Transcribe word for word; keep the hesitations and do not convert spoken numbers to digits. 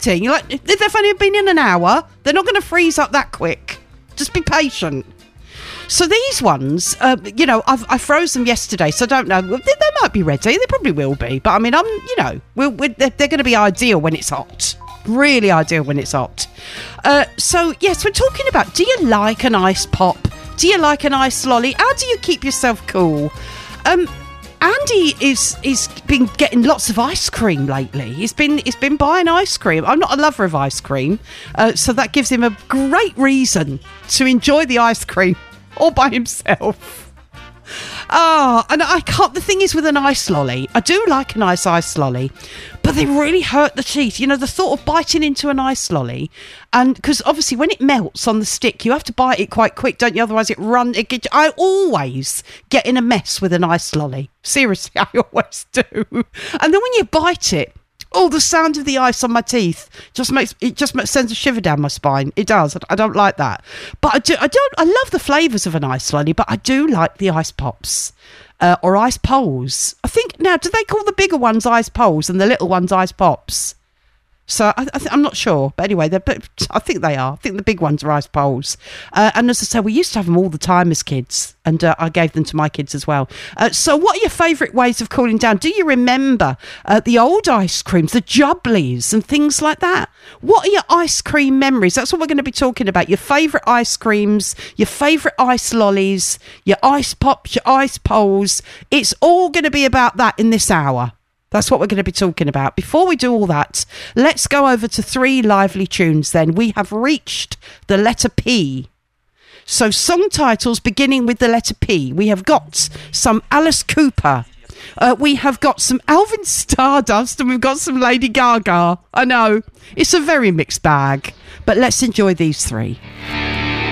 ready. You're like, they've only been in an hour. They're not going to freeze up that quick. Just be patient. So these ones, uh, you know, I've, I froze them yesterday, so I don't know. They, they might be ready. They probably will be. But, I mean, I'm, you know, we'll, we're, they're, they're going to be ideal when it's hot. Really ideal when it's hot. Uh, so, yes, we're talking about, do you like an ice pop? Do you like an ice lolly? How do you keep yourself cool? Um, Andy is is been getting lots of ice cream lately. He's been he's been buying ice cream. I'm not a lover of ice cream, uh, so that gives him a great reason to enjoy the ice cream all by himself. Ah, and I can't. The thing is with an ice lolly, I do like a nice ice lolly, but they really hurt the teeth. You know, the thought of biting into an ice lolly, and because obviously when it melts on the stick, you have to bite it quite quick, don't you? Otherwise, it run. It get, I always get in a mess with an ice lolly. Seriously, I always do. And then when you bite it, oh, the sound of the ice on my teeth just makes it just sends a shiver down my spine. It does. I don't like that. But I do. I don't. I love the flavours of an ice lolly, but I do like the ice pops uh, or ice poles. I think now, do they call the bigger ones ice poles and the little ones ice pops? So I, I th- I'm not sure, but anyway, but I think they are. I think the big ones are ice poles. Uh, and as I say, we used to have them all the time as kids, and uh, I gave them to my kids as well. Uh, so what are your favourite ways of cooling down? Do you remember uh, the old ice creams, the jubblies and things like that? What are your ice cream memories? That's what we're going to be talking about. Your favourite ice creams, your favourite ice lollies, your ice pops, your ice poles. It's all going to be about that in this hour. That's what we're going to be talking about. Before we do all that, let's go over to three lively tunes then. We have reached the letter P. So song titles beginning with the letter P. We have got some Alice Cooper. Uh, we have got some Alvin Stardust, and we've got some Lady Gaga. I know, it's a very mixed bag. But let's enjoy these three.